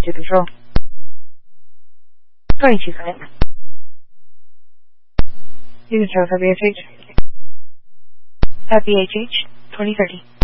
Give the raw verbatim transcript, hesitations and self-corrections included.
to control. twenty-two seconds. You control W H H. At B H H, twenty thirty.